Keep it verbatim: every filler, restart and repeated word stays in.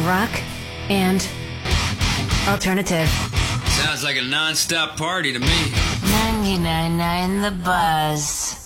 rock and alternative. Sounds like a non-stop party to me. ninety-nine point nine The Buzz.